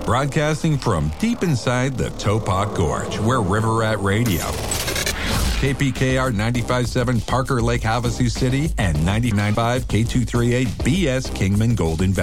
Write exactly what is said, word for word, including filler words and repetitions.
Broadcasting from deep inside the Topak Gorge, we're River Rat Radio. K P K R ninety-five point seven Parker Lake, Havasu City, and ninety-nine point five K two thirty-eight B S Kingman Golden Valley.